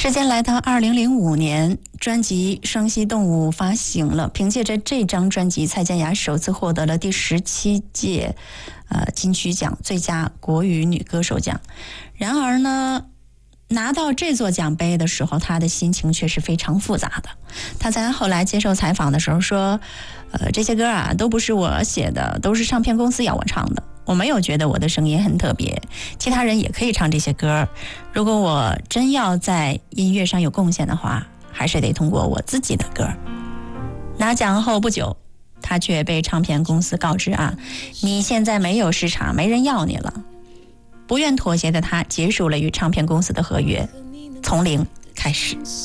时间来到2005年，专辑《双栖动物》发行了，凭借着这张专辑，蔡健雅首次获得了第17届金曲奖最佳国语女歌手奖。然而呢，拿到这座奖杯的时候，他的心情却是非常复杂的。他在后来接受采访的时候说，这些歌啊都不是我写的，都是唱片公司要我唱的。我没有觉得我的声音很特别，其他人也可以唱这些歌。如果我真要在音乐上有贡献的话，还是得通过我自己的歌。拿奖后不久，他却被唱片公司告知啊，你现在没有市场，没人要你了。不愿妥协的他结束了与唱片公司的合约，从零开始。